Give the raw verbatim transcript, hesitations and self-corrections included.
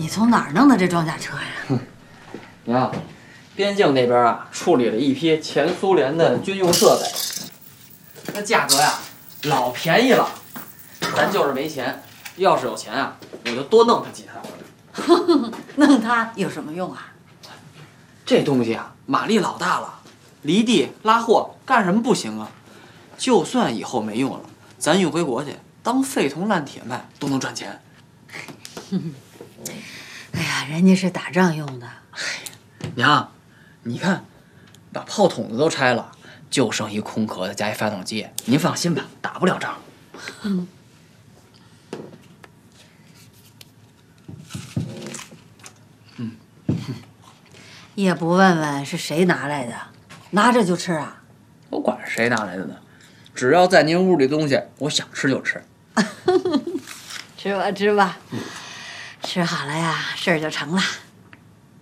从哪儿弄的这装甲车呀？ 哼，娘，边境那边啊，处理了一批前苏联的军用设备，那价格呀，老便宜了。咱就是没钱，要是有钱啊，我就多弄他几台。 弄它有什么用啊？ 这东西啊，马力老大了，离地拉货干什么不行啊？就算以后没用了，咱运回国去当废铜烂铁卖都能赚钱。 哎呀，人家是打仗用的。 娘，你看，把炮筒子都拆了，就剩一空壳子加一发动机。您放心吧，打不了仗。嗯。嗯。 也不问问是谁拿来的，拿着就吃啊？ 我管是谁拿来的呢，只要在您屋里东西，我想吃就吃。 吃吧吃吧，嗯、吃好了呀，事儿就成了。